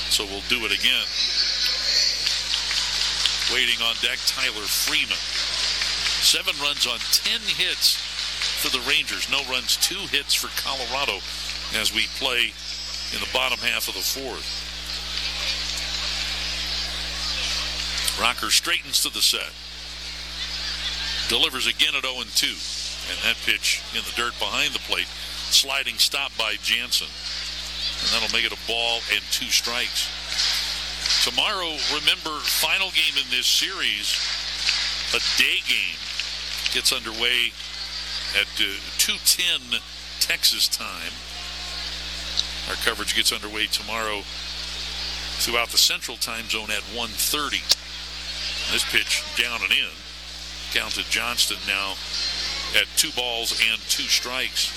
so we'll do it again. Waiting on deck, Tyler Freeman. 7 runs on 10 hits for the Rangers. No runs, 2 hits for Colorado as we play in the bottom half of the 4th. Rocker straightens to the set. Delivers again at 0-2. And that pitch in the dirt behind the plate. Sliding stop by Jansen. And that'll make it a ball and 2 strikes. Tomorrow, remember, final game in this series, a day game, gets underway at 2:10 Texas time. Our coverage gets underway tomorrow throughout the Central Time Zone at 1:30. This pitch down and in. Counted Johnston now at 2 balls and 2 strikes.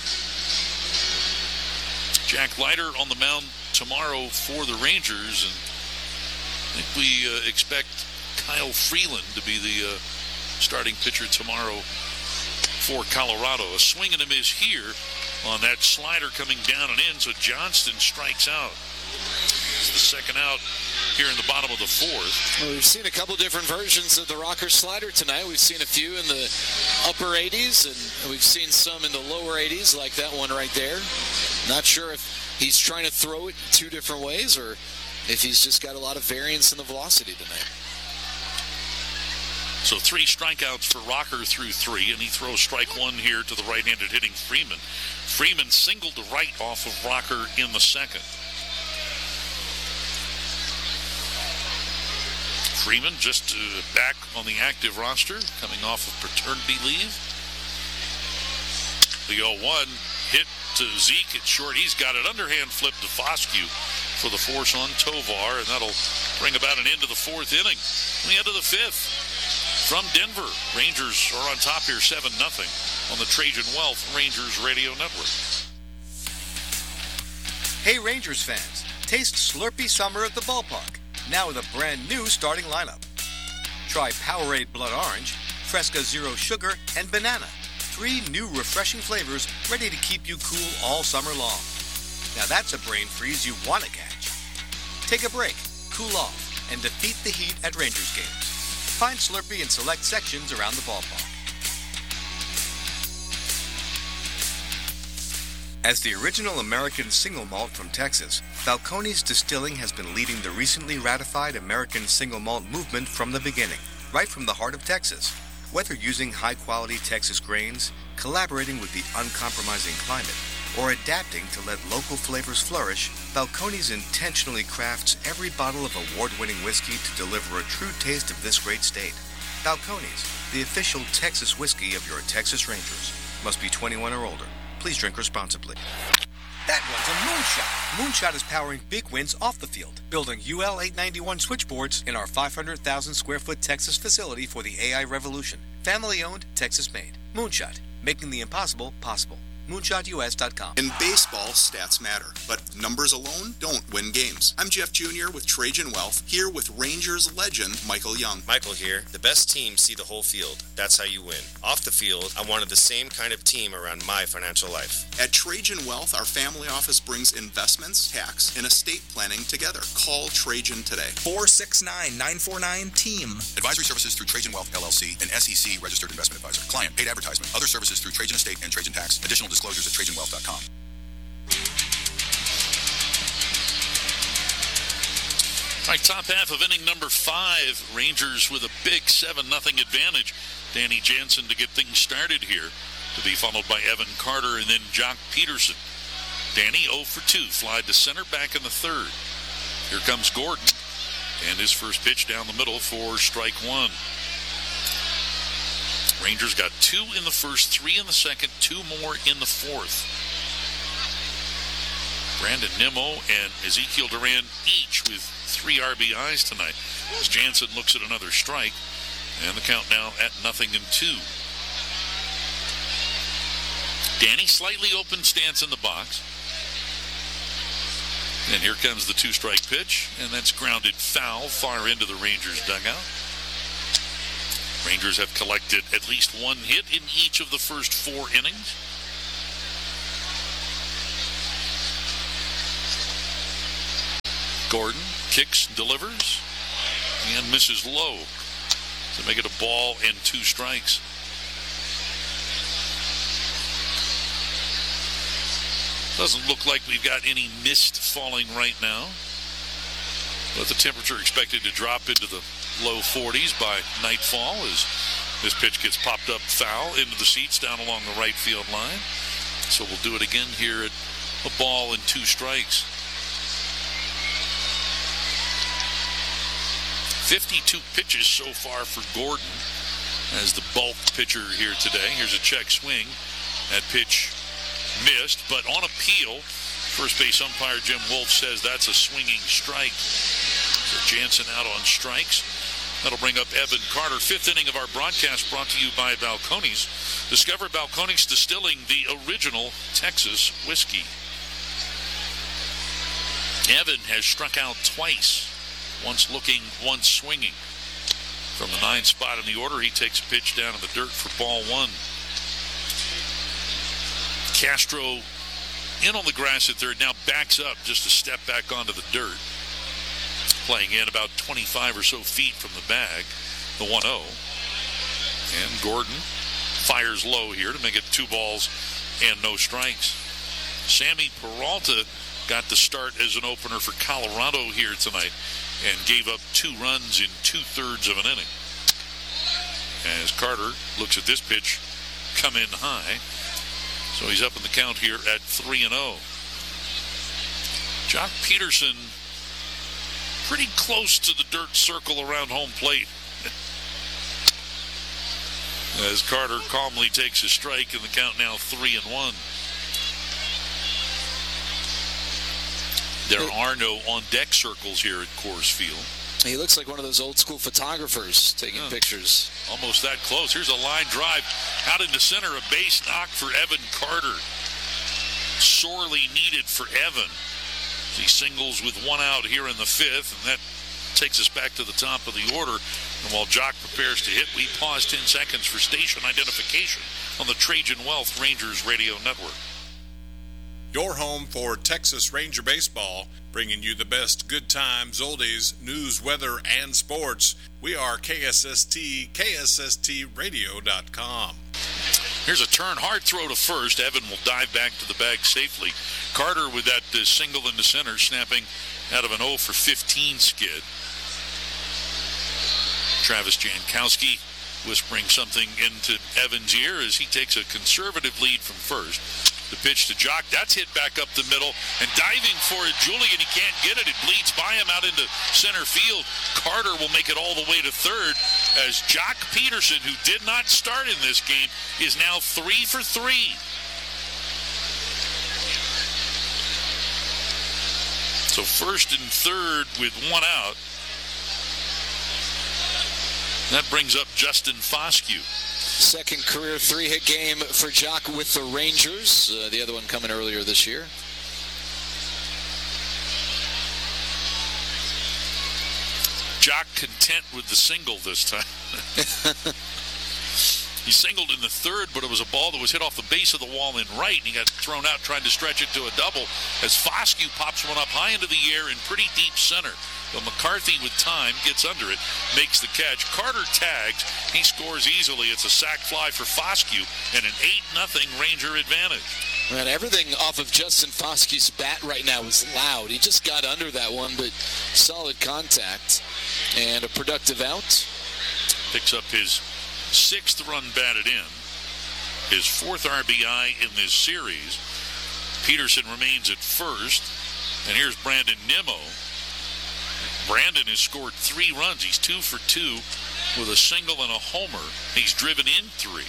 Jack Leiter on the mound tomorrow for the Rangers, and I think we expect Kyle Freeland to be the starting pitcher tomorrow for Colorado. A swing and a miss here on that slider coming down and in, so Johnston strikes out. It's the second out here in the bottom of the 4th. Well, we've seen a couple different versions of the rocker slider tonight. We've seen a few in the upper 80s, and we've seen some in the lower 80s, like that one right there. Not sure if he's trying to throw it 2 different ways or if he's just got a lot of variance in the velocity tonight. So 3 strikeouts for Rocker through 3, and he throws strike 1 here to the right-handed hitting Freeman. Freeman singled to right off of Rocker in the second. Freeman just back on the active roster, coming off of paternity leave. The 0-1 hit to Zeke at short. He's got it. Underhand flip to Foscue for the force on Tovar, and that'll bring about an end to the 4th inning. And the end of the 5th. From Denver, Rangers are on top here 7-0 on the Trajan Wealth Rangers Radio Network. Hey Rangers fans, taste Slurpee Summer at the ballpark, now with a brand new starting lineup. Try Powerade Blood Orange, Fresca Zero Sugar, and Banana. 3 new refreshing flavors ready to keep you cool all summer long. Now that's a brain freeze you want to catch. Take a break, cool off, and defeat the heat at Rangers games. Find Slurpee in select sections around the ballpark. As the original American single malt from Texas, Balcones Distilling has been leading the recently ratified American single malt movement from the beginning, right from the heart of Texas. Whether using high-quality Texas grains, collaborating with the uncompromising climate, or adapting to let local flavors flourish, Balcones intentionally crafts every bottle of award-winning whiskey to deliver a true taste of this great state. Balcones, the official Texas whiskey of your Texas Rangers. Must be 21 or older. Please drink responsibly. That one's a Moonshot. Moonshot is powering big wins off the field, building UL 891 switchboards in our 500,000 square foot Texas facility for the AI revolution. Family-owned, Texas-made. Moonshot, making the impossible possible. MoonshotUS.com. In baseball, stats matter, but numbers alone don't win games. I'm Jeff Jr. with Trajan Wealth, here with Rangers legend Michael Young. Michael here. The best teams see the whole field. That's how you win. Off the field, I wanted the same kind of team around my financial life. At Trajan Wealth, our family office brings investments, tax, and estate planning together. Call Trajan today. 469-949-TEAM. Advisory services through Trajan Wealth, LLC, an SEC registered investment advisor. Client paid advertisement. Other services through Trajan Estate and Trajan Tax. Additional disclosures at TrajanWealth.com. All right, top half of inning number 5. Rangers with a big 7-0 advantage. Danny Jansen to get things started here, to be followed by Evan Carter and then Jock Peterson. Danny 0 for 2, fly to center, back in the 3rd. Here comes Gordon, and his first pitch down the middle for strike 1. Rangers got 2 in the first, 3 in the second, 2 more in the 4th. Brandon Nimmo and Ezekiel Duran each with 3 RBIs tonight. As Jansen looks at another strike, and the count now at 0-2. Danny slightly open stance in the box. And here comes the 2-strike pitch, and that's grounded foul far into the Rangers dugout. Rangers have collected at least 1 hit in each of the first 4 innings. Gordon kicks, delivers, and misses low to make it a ball and 2 strikes. Doesn't look like we've got any mist falling right now, but the temperature expected to drop into the low 40s by nightfall as this pitch gets popped up foul into the seats down along the right field line. So we'll do it again here at a ball and 2 strikes. 52 pitches so far for Gordon as the bulk pitcher here today. Here's a check swing. That pitch missed, but on appeal, first base umpire Jim Wolf says that's a swinging strike. So Jansen out on strikes. That'll bring up Evan Carter. 5th inning of our broadcast brought to you by Balcones. Discover Balcones Distilling, the original Texas whiskey. Evan has struck out twice. Once looking, once swinging. From the 9th spot in the order, he takes a pitch down in the dirt for ball 1. Castro in on the grass at third, now backs up just a step back onto the dirt. Playing in about 25 or so feet from the bag, the 1-0. And Gordon fires low here to make it 2 balls and no strikes. Sammy Peralta got the start as an opener for Colorado here tonight and gave up 2 runs in 2/3 of an inning. As Carter looks at this pitch come in high. So he's up in the count here at 3-0. Jock Peterson pretty close to the dirt circle around home plate. As Carter calmly takes a strike, and the count now 3-1. There are no on-deck circles here at Coors Field. He looks like one of those old-school photographers taking pictures. Almost that close. Here's a line drive out into center, a base knock for Evan Carter. Sorely needed for Evan. He singles with 1 out here in the 5th, and that takes us back to the top of the order. And while Jock prepares to hit, we pause 10 seconds for station identification on the Trajan Wealth Rangers Radio Network. Your home for Texas Ranger baseball, bringing you the best good times, oldies, news, weather, and sports. We are KSST, KSSTradio.com. Here's a turn, hard throw to first. Evan will dive back to the bag safely. Carter with that single into center, snapping out of an 0 for 15 skid. Travis Jankowski whispering something into Evan's ear as he takes a conservative lead from first. The pitch to Jock, that's hit back up the middle, and diving for it, Julian, he can't get it. It bleeds by him out into center field. Carter will make it all the way to third as Jock Peterson, who did not start in this game, is now 3 for 3. So first and third with 1 out. That brings up Justin Foscue. Second career 3-hit game for Jock with the Rangers. The other one coming earlier this year. Jock content with the single this time. He singled in the third, but it was a ball that was hit off the base of the wall in right, and he got thrown out trying to stretch it to a double as Foscue pops one up high into the air in pretty deep center. But McCarthy, with time, gets under it, makes the catch. Carter tags. He scores easily. It's a sac fly for Foscue and an 8-0 Ranger advantage. Man, everything off of Justin Foscue's bat right now is loud. He just got under that one, but solid contact and a productive out. Picks up his 6th run batted in, his 4th RBI in this series. Peterson remains at first, and here's Brandon Nimmo. Brandon has scored 3 runs. He's 2 for 2 with a single and a homer. He's driven in 3.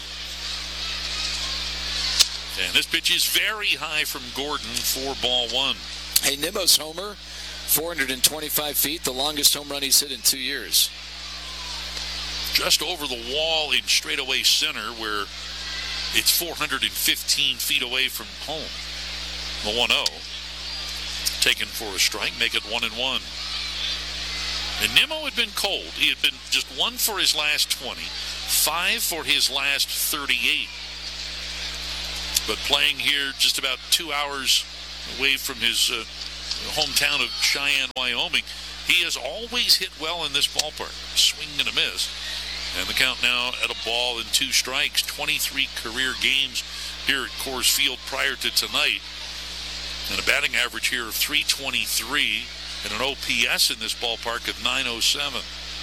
And this pitch is very high from Gordon for ball 1. Hey, Nimmo's homer, 425 feet, the longest home run he's hit in 2 years. Just over the wall in straightaway center where it's 415 feet away from home. The 1-0. Taken for a strike, make it 1-1. And Nimmo had been cold. He had been just 1 for his last 20, 5 for his last 38. But playing here just about 2 hours away from his hometown of Cheyenne, Wyoming. He has always hit well in this ballpark. Swing and a miss. And the count now at a ball and 2 strikes. 23 career games here at Coors Field prior to tonight. And a batting average here of .323 and an OPS in this ballpark of .907.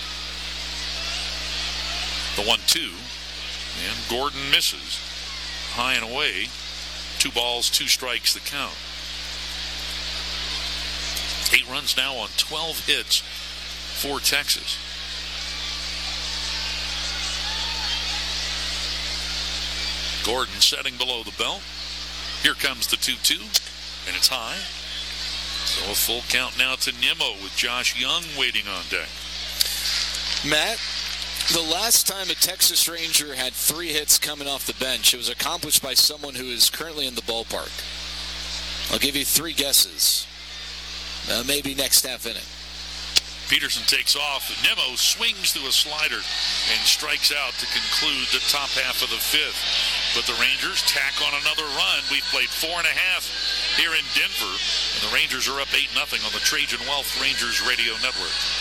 The 1-2. And Gordon misses. High and away. 2 balls, 2 strikes the count. 8 runs now on 12 hits for Texas. Gordon setting below the belt. Here comes the 2-2, and it's high. So a full count now to Nimmo with Josh Young waiting on deck. Matt, the last time a Texas Ranger had 3 hits coming off the bench, it was accomplished by someone who is currently in the ballpark. I'll give you 3 guesses. Maybe next half inning. Peterson takes off. Nimmo swings through a slider and strikes out to conclude the top half of the 5th. But the Rangers tack on another run. We've played 4.5 here in Denver, and the Rangers are up 8-0 on the Trajan Wealth Rangers Radio Network.